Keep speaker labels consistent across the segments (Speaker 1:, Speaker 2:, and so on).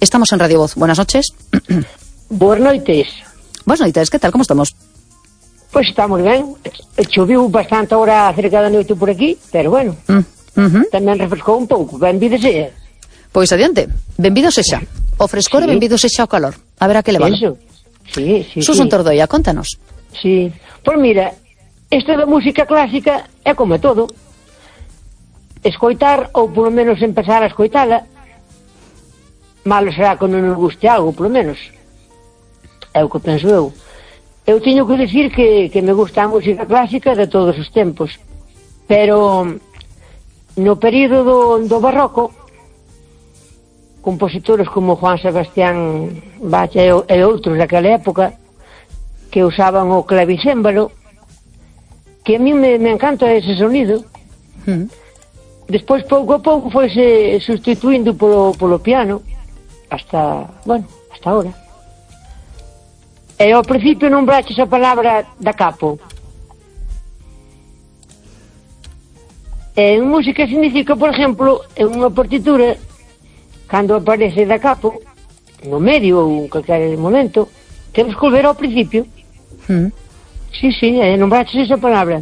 Speaker 1: Estamos en Radio Voz. Buenas noches.
Speaker 2: Boas noites.
Speaker 1: Boas noites, que tal, como estamos?
Speaker 2: Pois estamos ben. Choviu bastante ahora cerca da noite por aquí, pero bueno, tamén refrescou un pouco. Benvido sexa.
Speaker 1: Pois adiante, benvido sexa. O frescor e benvido sexa o calor. A ver a que le vale.
Speaker 2: Eso. Sí.
Speaker 1: Susun Tordoia, contanos.
Speaker 2: Sí. Pois mira, isto da música clásica é como todo. Escoitar, ou polo menos empezar a escoitala, malo será que non nos guste algo, polo menos. É o que penso eu. Eu teño que decir que me gusta a música clásica de todos os tempos. Pero no período do barroco, compositores como Juan Sebastián Bach e outros daquela época que usaban o clavicémbalo, que a mí me encanta ese sonido. Despois pouco a pouco foise sustituindo polo piano hasta ahora. E ao principio non braches a palabra da capo. En música significa, por exemplo, en unha partitura, cando aparece da capo, no medio ou en calquer momento, temos que volver ao principio. Sí, non braches esa palabra.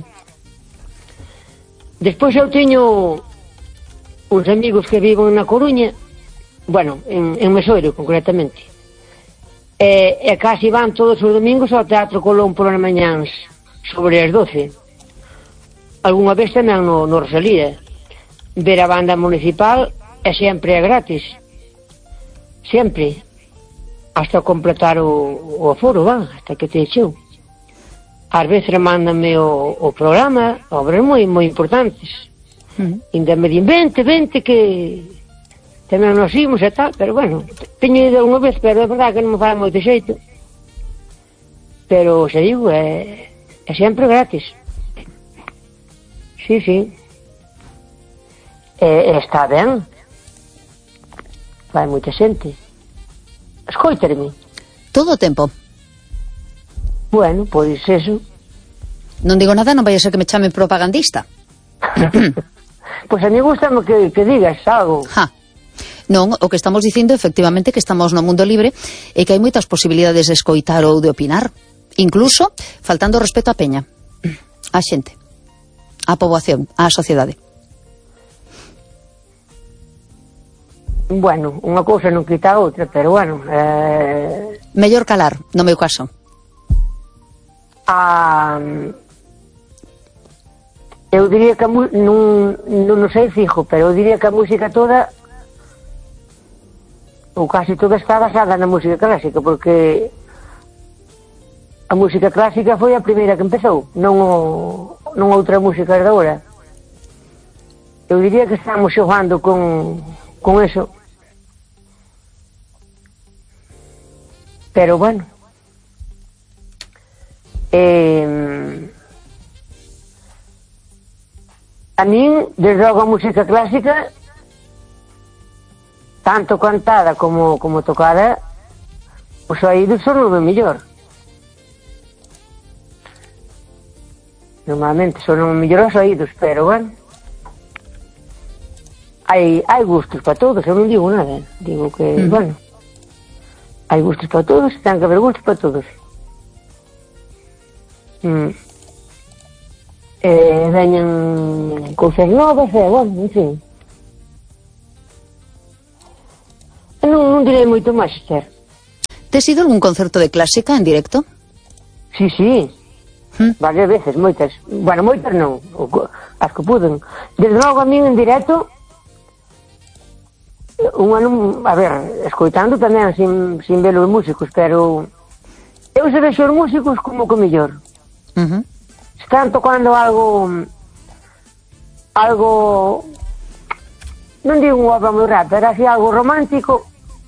Speaker 2: Despois eu teño uns amigos que viven na Coruña, bueno, en Mesoiro concretamente, e casi van todos os domingos ao Teatro Colón polas mañáns sobre as 12. Algúnha vez tamén no Rosalía. Ver a banda municipal é sempre gratis, sempre, hasta completar o aforo, hasta que te echeu. Ás veces mándame o programa, obras moi importantes. Ainda me din, vente, que tamén nos imos e tal, pero bueno, teño ido unha vez, pero é verdade que non me fala moito xeito. Pero, se digo, é sempre gratis. Sí. Está ben. Vai moita xente. Escoitarme.
Speaker 1: Todo o tempo.
Speaker 2: Bueno, pois eso.
Speaker 1: Non digo nada, non vai a ser que me chame propagandista.
Speaker 2: Pois a mí gustame que digas algo.
Speaker 1: Non, o que estamos dicindo efectivamente que estamos no mundo libre e que hai moitas posibilidades de escoitar ou de opinar, incluso faltando respeto á peña, á xente, á poboación, á sociedade.
Speaker 2: Bueno, unha cousa non quita a outra, pero bueno,
Speaker 1: mellor calar, no meu caso.
Speaker 2: Eu diría que non sei fijo, pero eu diría que a música toda, ou casi toda, está basada na música clásica, porque a música clásica foi a primeira que empezou, non outra música de agora. Eu diría que estamos xogando con eso. Pero bueno, a min, desde logo a música clásica, tanto cantada como tocada, os oídos son o mellor. Normalmente son o mellor os oídos, pero bueno, hai gustos para todos, eu non digo nada, digo que, bueno, hai gustos para todos, ten que haber gustos para todos. Veñan cousas novas, bueno, en fin. Non direi moito máis, Esther.
Speaker 1: Tes ido algún concerto de clásica en directo?
Speaker 2: Sí. Varias veces, moitas. Bueno, moitas non, as que puden. Desde logo a min en directo, a ver, escoitando tamén sin ver os músicos, pero eu se vexo os músicos como que mellor. Se están tocando algo, non digo unha obra moi rara, pero así algo romántico,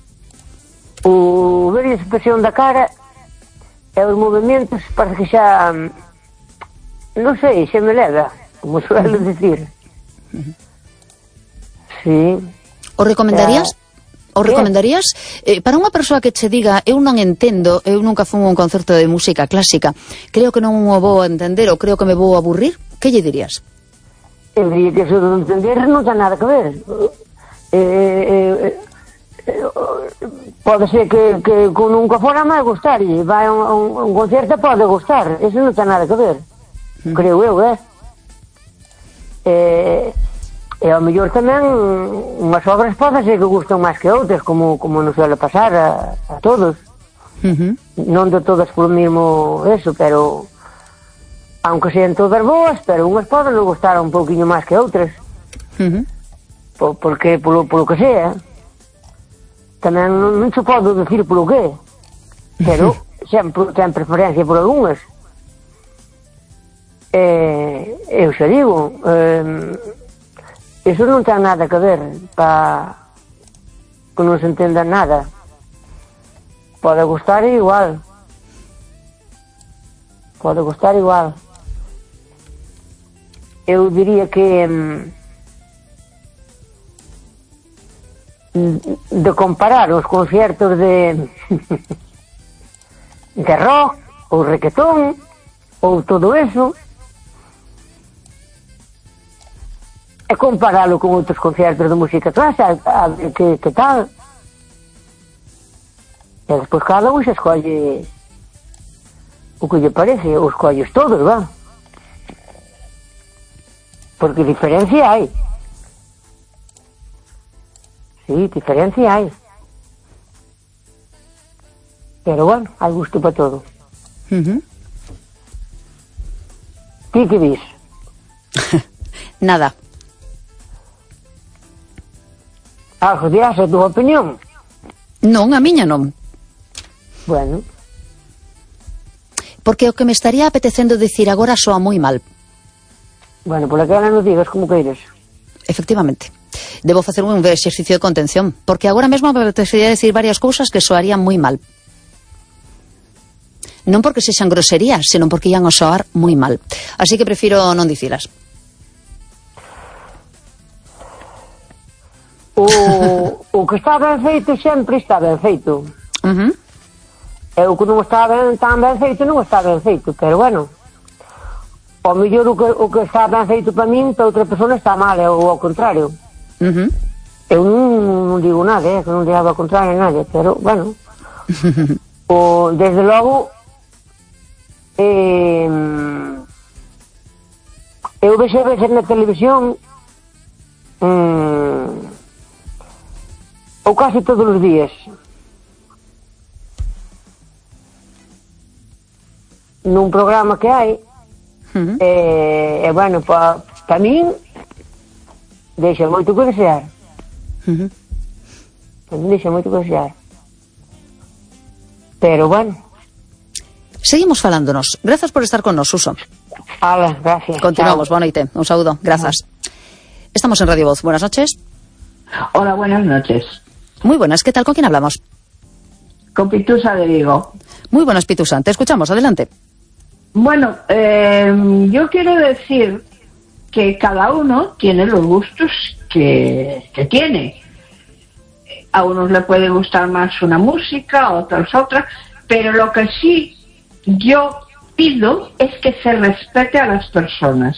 Speaker 2: o ver a expresión da cara e os movimentos parece que xa, non sei, xa me leva, como suelo dicir. Sí.
Speaker 1: O recomendarías? Para unha persoa que che diga, eu non entendo, eu nunca fui a un concerto de música clásica, creo que non o vou a entender ou creo que me vou a aburrir, que lle dirías?
Speaker 2: Eu diría que eso de entender non ten nada que ver. pode ser que nunca fora máis gustar, e vai a un concerto pode gustar, eso non ten nada que ver, creo eu, e ao mellor tamén unhas obras pode ser que gustan máis que outras, como non suele pasar a todos, non de todas polo mismo eso, pero aunque sean todas boas, pero unhas poden gustar un pouquiño máis que outras, porque polo que sea, tamén non se pode decir polo que, pero sempre ten preferencia por algunhas. Eu xa digo, eso non ten nada que ver, para que non se entenda nada. Pode gustar igual. Pode gustar igual. Eu diría que de comparar os concertos de rock ou requetón ou todo eso e comparalo con outros concertos de música clásica, a ver que tal, e despois cada un se escolle o que lle parece, ou escolles todos, va, porque diferencia hai. Sí, diferencia hai. Pero bueno, hai gusto para todo. Ti que dis?
Speaker 1: Nada.
Speaker 2: Algo dirás a túa opinión?
Speaker 1: Non, a miña non.
Speaker 2: Bueno.
Speaker 1: Porque o que me estaría apetecendo dicir agora soa moi mal.
Speaker 2: Bueno, por que ahora non digas como queires.
Speaker 1: Efectivamente. Debo facer un exercicio de contención, porque agora mesmo me apetecería decir varias cousas que soarían moi mal. Non porque sexan groserías, senón porque ian a soar moi mal. Así que prefiro non dicilas.
Speaker 2: O que está ben feito sempre está ben feito. E o que non está tan ben feito non está ben feito, pero bueno, ao mellor o que está ben feito para min, para outra persona está mal, ou ao contrario. Eu non digo nada, que non digo ao contrario a nadie, pero bueno, desde logo eu vexo a veces na televisión ou casi todos os días nun programa que hai, e bueno, para min deixa moito que desear. Deixa moito que desear, pero bueno.
Speaker 1: Seguimos falándonos. Grazas por estar con nos, Suso.
Speaker 2: Hala, gracias.
Speaker 1: Continuamos, boa noite, un saúdo, grazas. Estamos en Radio Voz, buenas noches.
Speaker 3: Hola, buenas noches.
Speaker 1: Muy buenas, ¿qué tal? ¿Con quién hablamos?
Speaker 3: Con Pitusa de Vigo.
Speaker 1: Muy buenas, Pitusa, te escuchamos, adelante.
Speaker 3: Bueno, yo quiero decir que cada uno tiene los gustos que tiene. A unos le puede gustar más una música, a otros otra, pero lo que sí yo pido es que se respete a las personas.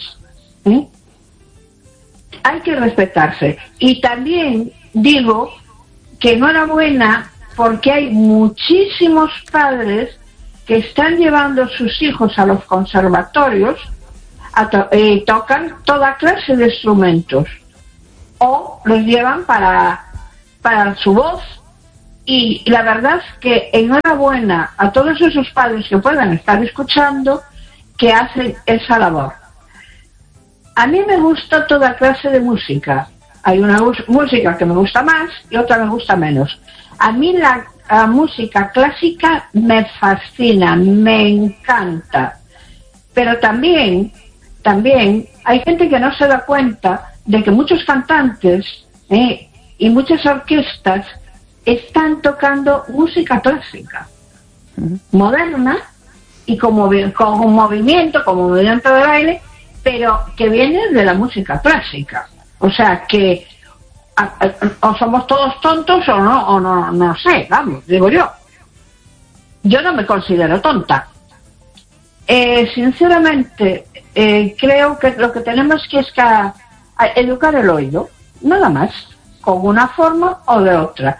Speaker 3: Hay que respetarse. Y también digo que enhorabuena porque hay muchísimos padres que están llevando a sus hijos a los conservatorios y tocan toda clase de instrumentos o los llevan para su voz, y la verdad es que enhorabuena a todos esos padres que puedan estar escuchando, que hacen esa labor. A mí me gusta toda clase de música. Hay una música que me gusta más y otra me gusta menos. A mí la música clásica me fascina, me encanta. Pero también hay gente que no se da cuenta de que muchos cantantes y muchas orquestas están tocando música clásica, moderna y con movimiento de baile, pero que viene de la música clásica. O sea que o somos todos tontos o no sé, vamos, digo yo. Yo no me considero tonta. Sinceramente, creo que lo que tenemos que es educar el oído, nada más, con una forma o de otra.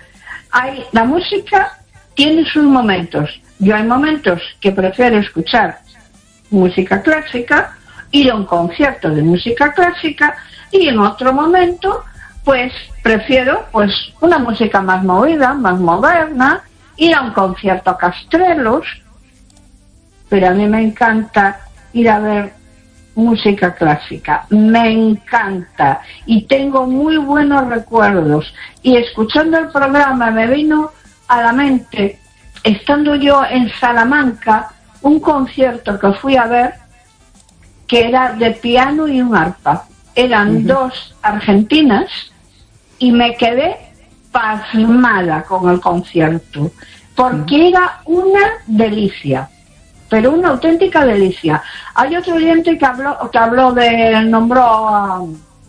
Speaker 3: La música tiene sus momentos. Yo hay momentos que prefiero escuchar música clásica, ir a un concierto de música clásica, y en otro momento pues prefiero pues una música más movida, más moderna, ir a un concierto a Castrelos, pero a mí me encanta ir a ver música clásica, me encanta, y tengo muy buenos recuerdos, y escuchando el programa me vino a la mente, estando yo en Salamanca, un concierto que fui a ver que era de piano y un arpa. Eran dos argentinas y me quedé pasmada con el concierto, porque era una delicia, pero una auténtica delicia. Hay otro oyente que nombró a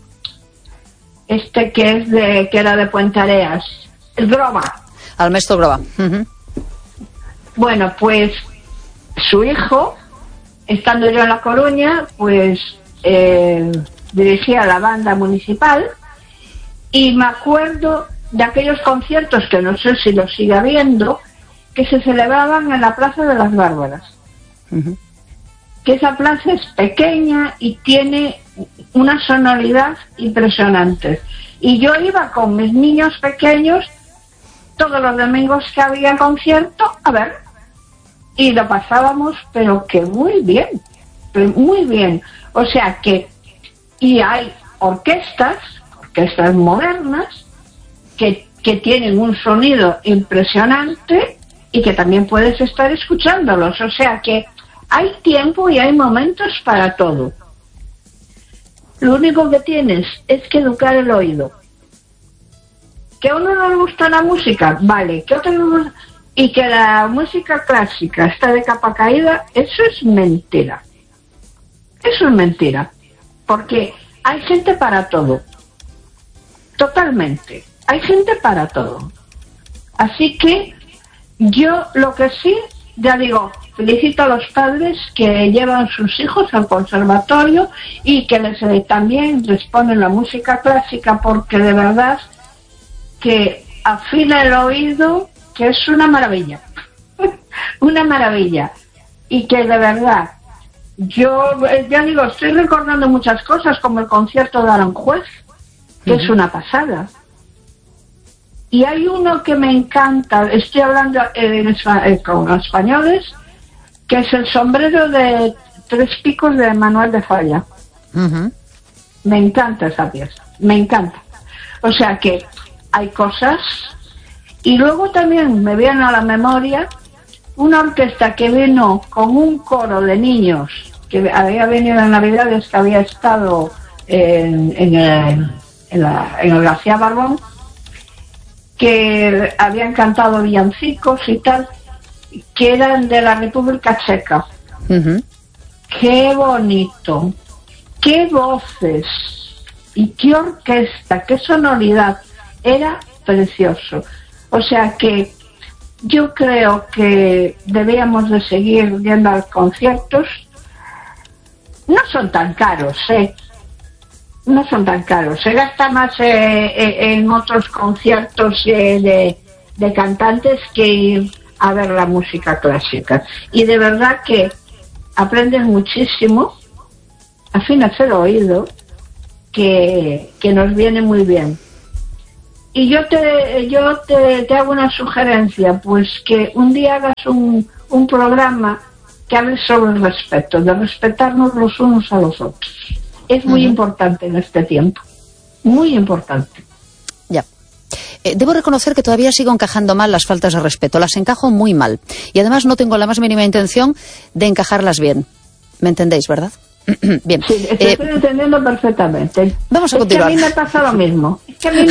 Speaker 3: que era de Puente Areas, el Groba.
Speaker 1: Al maestro Groba.
Speaker 3: Bueno, pues su hijo, estando yo en La Coruña, pues dirigía la banda municipal, y me acuerdo de aquellos conciertos, que no sé si los sigue habiendo, que se celebraban en la Plaza de las Bárbaras. Que esa plaza es pequeña y tiene una sonoridad impresionante. Y yo iba con mis niños pequeños todos los domingos que había concierto a ver, y lo pasábamos pero que muy bien, o sea que, y hay orquestas modernas que tienen un sonido impresionante y que también puedes estar escuchándolos, o sea que hay tiempo y hay momentos para todo. Lo único que tienes es que educar el oído. Que a uno no le gusta la música, vale, que a otro no le gusta, y que la música clásica está de capa caída, eso es mentira. Eso es mentira. Porque hay gente para todo. Totalmente. Hay gente para todo. Así que yo lo que sí, ya digo, felicito a los padres que llevan sus hijos al conservatorio y que también les ponen la música clásica, porque de verdad que afina el oído, que es una maravilla. Una maravilla. Y que de verdad, yo ya digo, estoy recordando muchas cosas, como el concierto de Aranjuez, que es una pasada. Y hay uno que me encanta, estoy hablando con españoles, que es el sombrero de 3 picos de Manuel de Falla. Me encanta esa pieza, me encanta. O sea que hay cosas. Y luego también me viene a la memoria una orquesta que vino con un coro de niños, que había venido en Navidades, que había estado en el García Barbón, que habían cantado villancicos y tal, que eran de la República Checa. Qué bonito, qué voces y qué orquesta, qué sonoridad, era precioso. O sea que yo creo que debíamos de seguir yendo a conciertos. No son tan caros, no son tan caros, se gasta más en otros conciertos de cantantes que ir a ver la música clásica, y de verdad que aprendes muchísimo, afinas el oído, que nos viene muy bien. Y yo te hago una sugerencia, pues que un día hagas un programa que hable sobre el respeto, de respetarnos los unos a los otros. Es muy importante en este tiempo, muy importante.
Speaker 1: Ya. Debo reconocer que todavía sigo encajando mal las faltas de respeto, las encajo muy mal. Y además no tengo la más mínima intención de encajarlas bien. ¿Me entendéis, verdad? Bien.
Speaker 3: Sí, estoy entendiendo perfectamente.
Speaker 1: Vamos a continuar.
Speaker 3: Es que a mí me pasa lo mismo.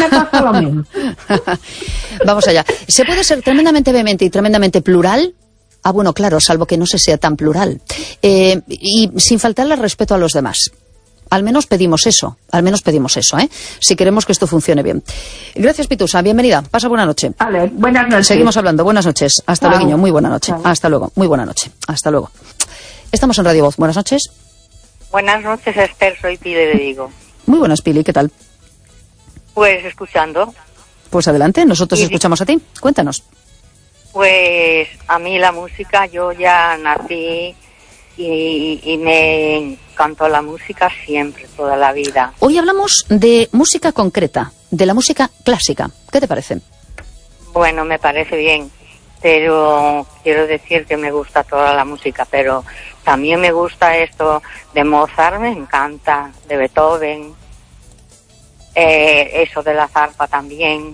Speaker 1: Vamos allá. ¿Se puede ser tremendamente vehemente y tremendamente plural? Ah, bueno, claro, salvo que no se sea tan plural. Y sin faltarle respeto a los demás. Al menos pedimos eso, ¿eh? Si queremos que esto funcione bien. Gracias, Pitusa, bienvenida. Pasa buena noche.
Speaker 3: Vale, buenas noches.
Speaker 1: Seguimos hablando. Buenas noches. Hasta luego, muy buena noche. Chao. Hasta luego, muy buena noche. Hasta luego. Estamos en Radio Voz. Buenas noches.
Speaker 4: Buenas noches, Esther. Soy Pili de Vigo.
Speaker 1: Muy buenas, Pili. ¿Qué tal?
Speaker 4: Pues escuchando.
Speaker 1: Pues adelante, nosotros escuchamos a ti. Cuéntanos.
Speaker 4: Pues a mí la música, yo ya nací y me encantó la música siempre, toda la vida.
Speaker 1: Hoy hablamos de música concreta, de la música clásica. ¿Qué te parece?
Speaker 4: Bueno, me parece bien, pero quiero decir que me gusta toda la música, pero también me gusta esto de Mozart, me encanta, de Beethoven, eso de la zarpa también.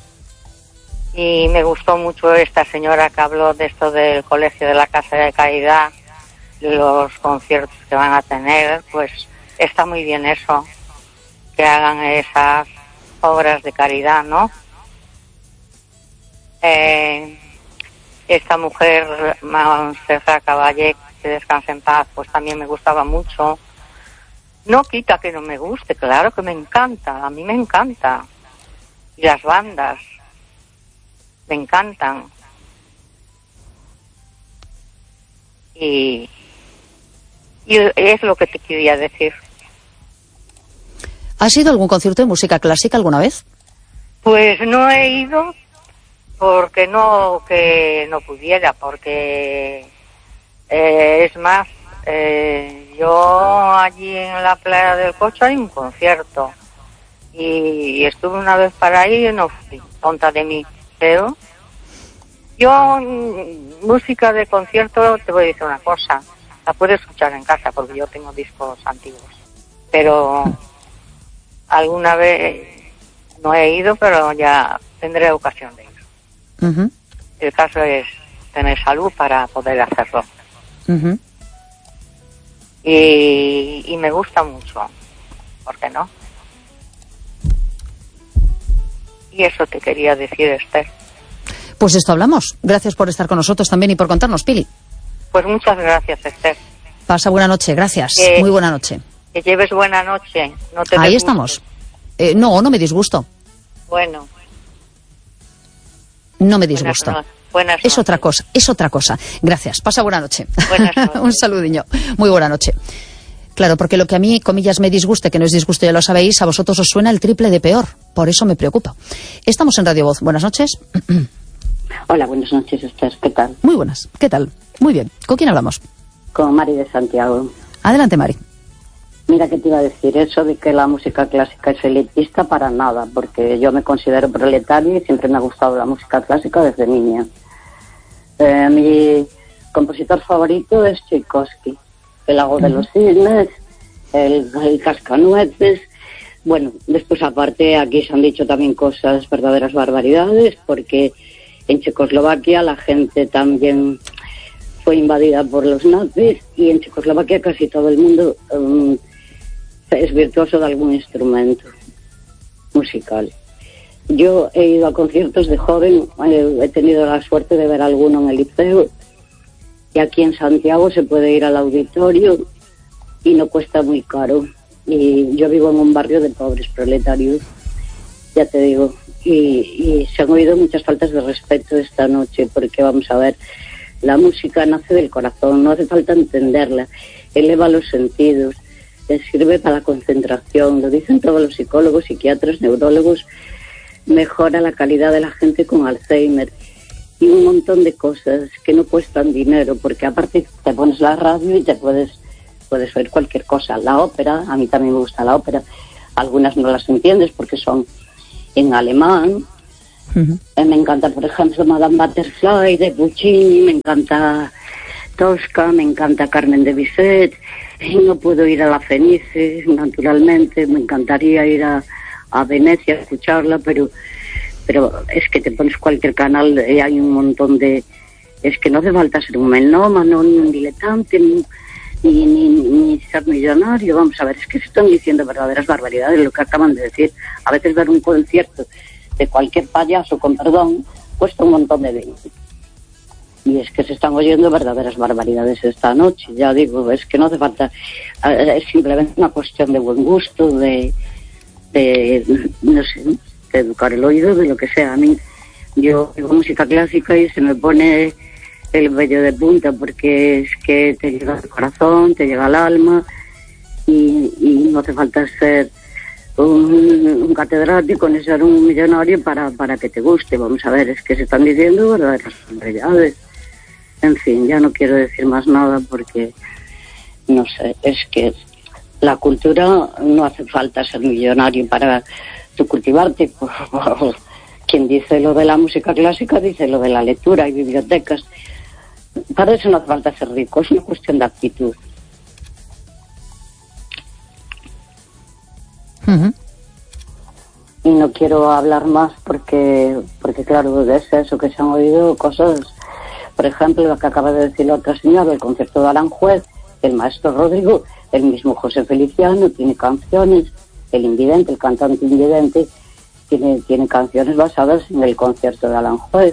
Speaker 4: Y me gustó mucho esta señora que habló de esto del Colegio de la Casa de Caridad, los conciertos que van a tener, pues está muy bien eso, que hagan esas obras de caridad, ¿no? Esta mujer, Montserrat Caballé, que descanse en paz, pues también me gustaba mucho. No quita que no me guste, claro que me encanta, a mí me encanta. Y las bandas me encantan. Y es lo que te quería decir.
Speaker 1: ¿Has ido a algún concierto de música clásica alguna vez?
Speaker 4: Pues no he ido porque no pudiera, porque es más, yo allí en la playa del Cocho hay un concierto y estuve una vez para ahí y no fui, tonta de mí, pero yo música de concierto te voy a decir una cosa, la puedo escuchar en casa porque yo tengo discos antiguos, pero alguna vez no he ido, pero ya tendré ocasión de ir.
Speaker 1: Uh-huh.
Speaker 4: El caso es tener salud para poder hacerlo.
Speaker 1: Uh-huh.
Speaker 4: Y me gusta mucho, ¿por qué no? Y eso te quería decir, Esther.
Speaker 1: Pues esto hablamos. Gracias por estar con nosotros también y por contarnos, Pili.
Speaker 4: Pues muchas gracias, Esther.
Speaker 1: Pasa buena noche, gracias. Muy buena noche.
Speaker 4: Que lleves buena noche. No te
Speaker 1: Ahí
Speaker 4: disgustes.
Speaker 1: estamos. No me disgusto.
Speaker 4: Bueno.
Speaker 1: No me disgusto.
Speaker 4: Buenas
Speaker 1: es
Speaker 4: noches.
Speaker 1: otra cosa, es otra cosa. Gracias. Pasa buena noche.
Speaker 4: Buenas noches.
Speaker 1: Un saludiño. Muy buena noche. Claro, porque lo que a mí, comillas, me disguste, que no es disgusto, ya lo sabéis, a vosotros os suena el triple de peor. Por eso me preocupa. Estamos en Radio Voz. Buenas noches.
Speaker 5: Hola, buenas noches, Esther. ¿Qué tal?
Speaker 1: Muy buenas. ¿Qué tal? Muy bien. ¿Con quién hablamos?
Speaker 5: Con Mari de Santiago.
Speaker 1: Adelante, Mari.
Speaker 5: Mira que te iba a decir eso de que la música clásica es elitista, para nada, porque yo me considero proletaria y siempre me ha gustado la música clásica desde niña. Mi compositor favorito es Tchaikovsky, el Lago de los Cisnes, el Cascanueces. Bueno, después aparte aquí se han dicho también cosas, verdaderas barbaridades, porque en Checoslovaquia la gente también fue invadida por los nazis y en Checoslovaquia casi todo el mundo es virtuoso de algún instrumento musical. Yo he ido a conciertos de joven, he tenido la suerte de ver alguno en el liceo, y aquí en Santiago se puede ir al auditorio y no cuesta muy caro. Y yo vivo en un barrio de pobres proletarios, ya te digo, y se han oído muchas faltas de respeto esta noche, porque vamos a ver, la música nace del corazón, no hace falta entenderla, eleva los sentidos, sirve para la concentración, lo dicen todos los psicólogos, psiquiatras, neurólogos, mejora la calidad de la gente con Alzheimer y un montón de cosas que no cuestan dinero, porque aparte te pones la radio y te puedes oír cualquier cosa. La ópera, a mí también me gusta la ópera, algunas no las entiendes porque son en alemán. Uh-huh. Me encanta, por ejemplo, Madame Butterfly de Puccini, me encanta Tosca, me encanta Carmen de Bizet, y no puedo ir a la Fenice, naturalmente, me encantaría ir a Venecia a escucharla, pero es que te pones cualquier canal y hay un montón de... Es que no hace falta ser un melómano, ni un diletante, ni ser millonario. Vamos a ver, es que se están diciendo verdaderas barbaridades, lo que acaban de decir. A veces dar un concierto de cualquier payaso, con perdón, cuesta un montón de dinero. Y es que se están oyendo verdaderas barbaridades esta noche, ya digo, es que no hace falta, es simplemente una cuestión de buen gusto, de no sé, de educar el oído, de lo que sea. A mí, yo oigo música clásica y se me pone el vello de punta, porque es que te llega al corazón, te llega al alma, y no hace falta ser un catedrático ni ser un millonario para que te guste. Vamos a ver, es que se están diciendo verdaderas realidades. En fin, ya no quiero decir más nada porque, no sé, es que la cultura no hace falta ser millonario para tú cultivarte. Quien dice lo de la música clásica dice lo de la lectura y bibliotecas. Para eso no hace falta ser rico, es una cuestión de actitud. Y no quiero hablar más porque claro, es eso, que se han oído cosas, por ejemplo, lo que acaba de decir la otra señora, el concierto de Aranjuez, el maestro Rodrigo, el mismo José Feliciano tiene canciones, el invidente, el cantante invidente, tiene canciones basadas en el concierto de Aranjuez,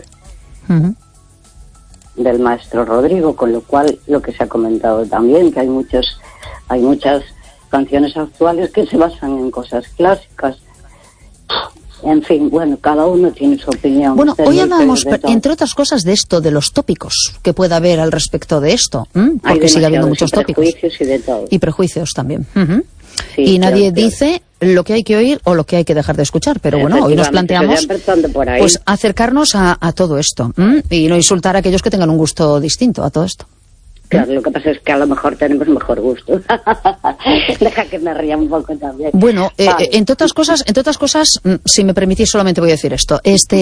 Speaker 5: del maestro Rodrigo, con lo cual lo que se ha comentado también, que hay muchas canciones actuales que se basan en cosas clásicas. En fin, bueno, cada uno tiene su opinión.
Speaker 1: Bueno, hoy hablábamos, entre otras cosas, de esto, de los tópicos que pueda haber al respecto de esto, porque sigue habiendo muchos tópicos.
Speaker 5: Prejuicios y de todo.
Speaker 1: Y prejuicios también.
Speaker 5: Sí,
Speaker 1: y nadie dice lo que hay que oír o lo que hay que dejar de escuchar, pero bueno, hoy nos planteamos pues acercarnos a todo esto y no insultar a aquellos que tengan un gusto distinto a todo esto.
Speaker 5: Claro, lo que pasa es que a lo mejor tenemos mejor gusto. Deja que me ría un poco también.
Speaker 1: Bueno, vale. entre otras cosas, si me permitís, solamente voy a decir esto.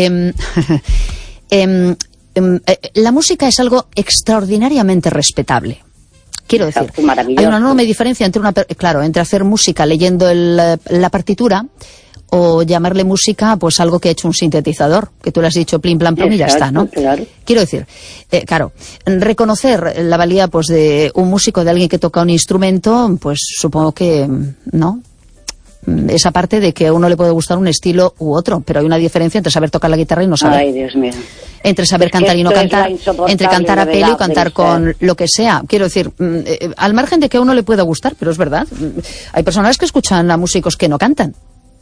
Speaker 1: La música es algo extraordinariamente respetable. Quiero decir, hay una enorme diferencia entre hacer música leyendo la partitura o llamarle música pues algo que ha hecho un sintetizador, que tú le has dicho plim, plan, plum y ya está, ¿no?
Speaker 5: Claro.
Speaker 1: Quiero decir, claro, reconocer la valía pues de un músico, de alguien que toca un instrumento, pues supongo que, ¿no? Esa parte de que a uno le puede gustar un estilo u otro, pero hay una diferencia entre saber tocar la guitarra y no saber.
Speaker 5: Ay, Dios mío.
Speaker 1: Entre saber cantar y no cantar, entre cantar a pelo y cantar con lo que sea. Quiero decir, al margen de que a uno le pueda gustar, pero es verdad, hay personas que escuchan a músicos que no cantan,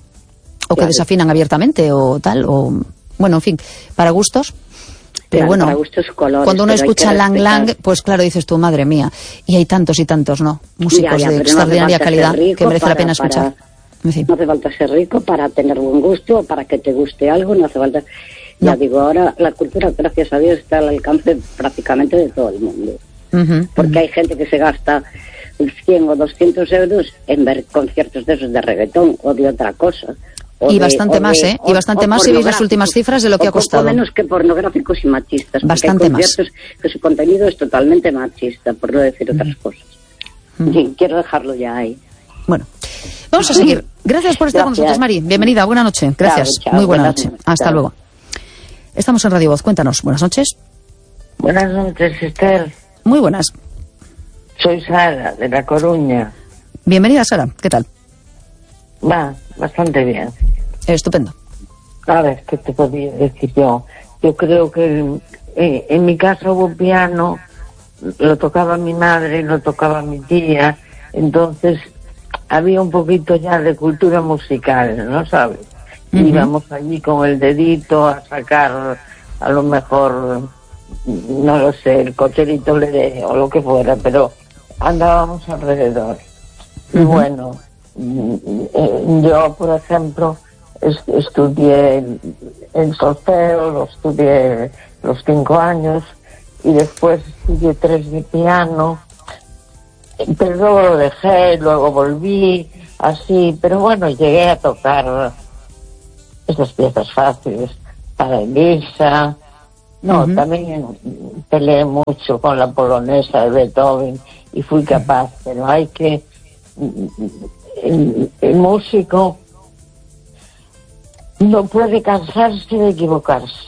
Speaker 1: o que desafinan abiertamente, o tal, o... Bueno, en fin, para gustos. Pero bueno,
Speaker 5: para gustos, colores,
Speaker 1: cuando uno escucha Lang Lang, pues claro, dices tú, madre mía. Y hay tantos y tantos, ¿no? Músicos de extraordinaria calidad que merece la pena escuchar. En fin.
Speaker 5: No hace falta ser rico para tener buen gusto, para que te guste algo, no hace falta...
Speaker 1: No.
Speaker 5: Ya digo, ahora la cultura, gracias a Dios, está al alcance prácticamente de todo el mundo. Porque hay gente que se gasta 100 o 200 euros en ver conciertos de esos de reggaetón o de otra cosa.
Speaker 1: Y bastante más, ¿eh? Y bastante más si veis las últimas cifras de lo que ha costado.
Speaker 5: Poco menos que pornográficos y machistas.
Speaker 1: Bastante
Speaker 5: hay conciertos que su contenido es totalmente machista, por no decir otras cosas. Sí, quiero dejarlo ya ahí.
Speaker 1: Bueno, vamos a seguir. Gracias por estar con nosotros, Mari. Bienvenida, buena noche. Gracias.
Speaker 5: Chao,
Speaker 1: muy buena noche. Hasta luego. Estamos en Radio Voz. Cuéntanos. Buenas noches.
Speaker 6: Buenas noches, Esther.
Speaker 1: Muy buenas.
Speaker 6: Soy Sara, de La Coruña.
Speaker 1: Bienvenida, Sara. ¿Qué tal?
Speaker 6: Va, bastante bien.
Speaker 1: Estupendo.
Speaker 6: A ver, ¿qué te podía decir yo? Yo creo que en mi casa hubo piano, lo tocaba mi madre, lo tocaba mi tía, entonces había un poquito ya de cultura musical, ¿no sabes? Íbamos allí con el dedito a sacar a lo mejor, no lo sé, el cocherito o lo que fuera, pero andábamos alrededor. Y bueno, yo, por ejemplo, estudié el solfeo, lo estudié los 5 años y después estudié 3 de piano, pero luego lo dejé, luego volví, así, pero bueno, llegué a tocar esas piezas fáciles para Elisa. También peleé mucho con la polonesa de Beethoven y fui capaz, pero hay que... El músico no puede cansarse de equivocarse.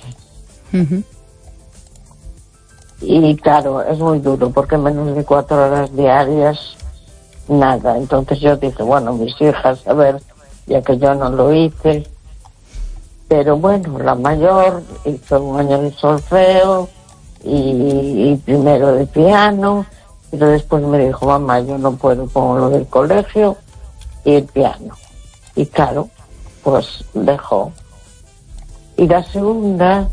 Speaker 6: Y claro, es muy duro porque menos de 4 horas diarias, nada. Entonces yo dije, bueno, mis hijas, a ver, ya que yo no lo hice. Pero bueno, la mayor hizo 1 año de solfeo y primero de piano, pero después me dijo, mamá, yo no puedo con lo del colegio y el piano. Y claro, pues dejó. Y la segunda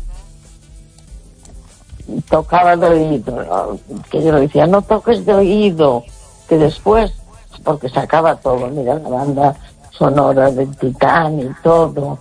Speaker 6: tocaba de oído, que yo le decía, no toques de oído, que después, porque sacaba todo, mira, la banda sonora del Titán y todo.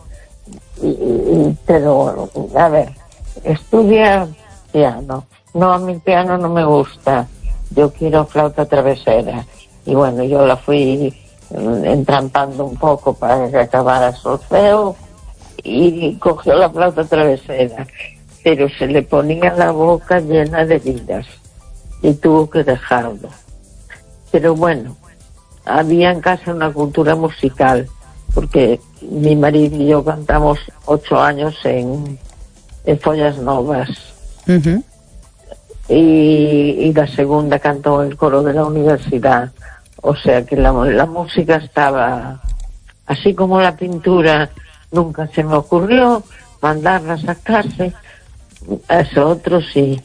Speaker 6: Pero, a ver, estudia piano. No, a mi piano no me gusta. Yo quiero flauta travesera. Y bueno, yo la fui entrampando un poco para que acabara solfeo y cogió la flauta travesera. Pero se le ponía la boca llena de heridas y tuvo que dejarlo. Pero bueno, había en casa una cultura musical, porque mi marido y yo cantamos 8 años en Follas Novas.
Speaker 1: Uh-huh.
Speaker 6: Y la segunda cantó en el coro de la universidad. O sea que la música estaba, así como la pintura, nunca se me ocurrió mandarla a sacarse, a eso otro sí.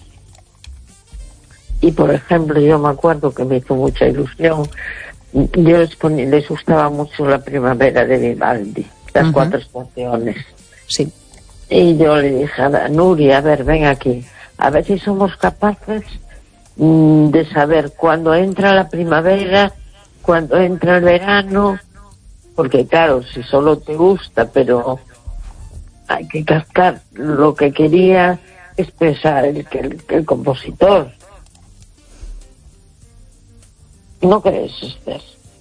Speaker 6: Y por ejemplo, yo me acuerdo que me hizo mucha ilusión, yo les gustaba mucho La primavera de Vivaldi, las 4 estaciones.
Speaker 1: Sí.
Speaker 6: Y yo le dije a Nuria, a ver, ven aquí, a ver si somos capaces de saber cuándo entra la primavera, cuándo entra el verano, porque claro, si solo te gusta, pero hay que captar lo que quería expresar el compositor. ¿No crees, Esther?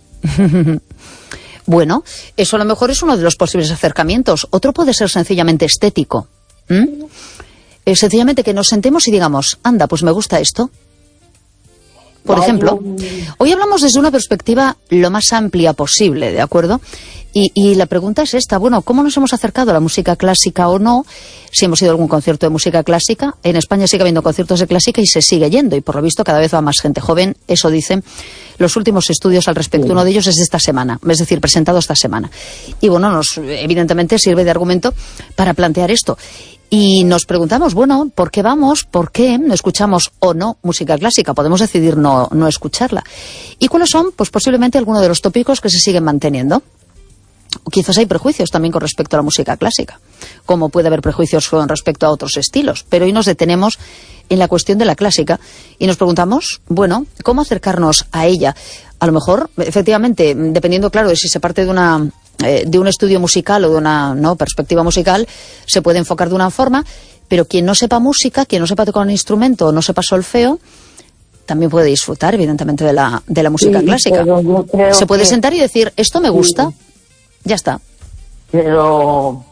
Speaker 1: Bueno, eso a lo mejor es uno de los posibles acercamientos. Otro puede ser sencillamente estético. Sencillamente que nos sentemos y digamos, anda, pues me gusta esto. Por ejemplo, hoy hablamos desde una perspectiva lo más amplia posible, ¿de acuerdo? Y la pregunta es esta, bueno, ¿cómo nos hemos acercado a la música clásica o no? Si hemos ido a algún concierto de música clásica. En España sigue habiendo conciertos de clásica y se sigue yendo, y por lo visto cada vez va más gente joven, eso dicen los últimos estudios al respecto. Uno de ellos es de esta semana, es decir, presentado esta semana. Y bueno, evidentemente sirve de argumento para plantear esto. Y nos preguntamos, bueno, ¿por qué vamos? ¿Por qué no escuchamos o no música clásica? Podemos decidir no escucharla. ¿Y cuáles son? Pues posiblemente algunos de los tópicos que se siguen manteniendo. O quizás hay prejuicios también con respecto a la música clásica, como puede haber prejuicios con respecto a otros estilos. Pero hoy nos detenemos en la cuestión de la clásica y nos preguntamos, bueno, ¿cómo acercarnos a ella? A lo mejor, efectivamente, dependiendo, claro, de si se parte de un estudio musical o de una perspectiva musical, se puede enfocar de una forma, pero quien no sepa música, quien no sepa tocar un instrumento o no sepa solfeo, también puede disfrutar, evidentemente, de la música clásica. Se puede sentar y decir, esto me gusta, ya está.
Speaker 6: Pero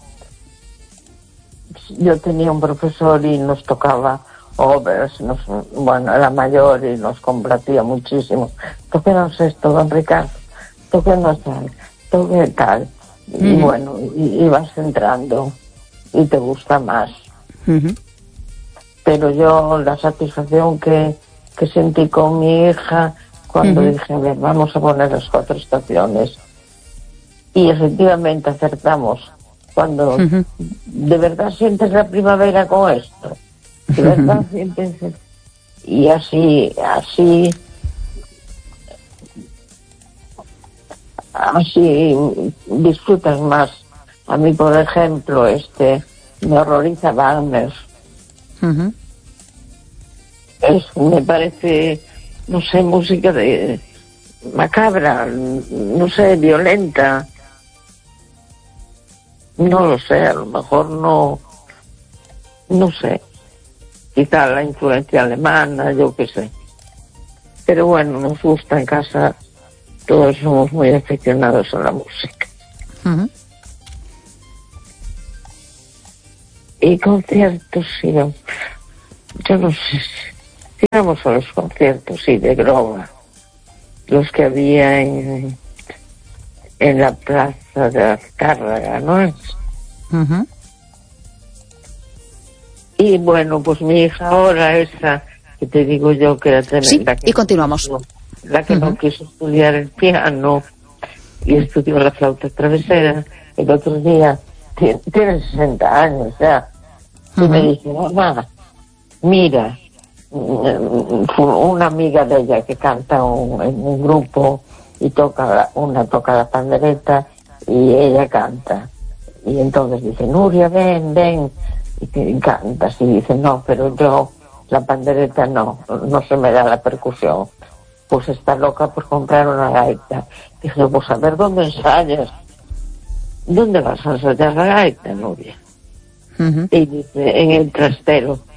Speaker 6: yo tenía un profesor y nos tocaba overs, bueno, era mayor y nos complacía muchísimo. Tóquenos esto, don Ricardo, tóquenos tal. Toque tal, y bueno, y vas entrando y te gusta más. Pero yo la satisfacción que sentí con mi hija cuando dije, a ver, vamos a poner las 4 estaciones, y efectivamente acertamos. Cuando de verdad sientes la primavera con esto, de verdad sientes, y así disfrutas más. A mí, por ejemplo, me horroriza Wagner. Me parece, no sé, música de macabra, no sé, violenta. No lo sé, a lo mejor no sé. Quizá la influencia alemana, yo qué sé. Pero bueno, nos gusta en casa. Todos somos muy aficionados a la música. Y conciertos, sí, yo no sé si íbamos a los conciertos, sí, de Groba, los que había en la plaza de Azcárraga, ¿no es? Y bueno, pues mi hija ahora, esa que te digo yo que era tremenda.
Speaker 1: Sí, y continuamos.
Speaker 6: La que no quiso estudiar el piano y estudió la flauta travesera, el otro día, tiene 60 años ya, y me dice, mamá, mira, una amiga de ella que canta en un grupo y toca la pandereta y ella canta. Y entonces dice, Nuria, ven, y cantas, y dice, no, pero yo, la pandereta no se me da la percusión. Pues está loca por comprar una gaita. Dije, pues a ver dónde ensayas. ¿dónde vas a ensayar la gaita, novia?
Speaker 1: Ujú.
Speaker 6: Y dice, en el trastero.